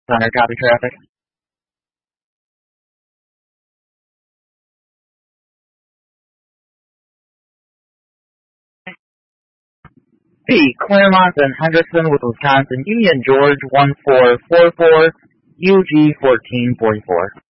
Center, copy traffic. P. Claremont and Henderson with Wisconsin Union George 1444 UG 1444.